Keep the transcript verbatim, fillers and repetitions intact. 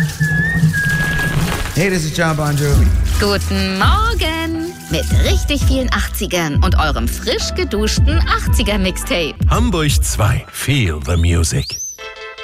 Hey, this is John Bon Jovi. Guten Morgen mit richtig vielen achtzigern und eurem frisch geduschten achtziger-Mixtape. Hamburg zwei. Feel the music.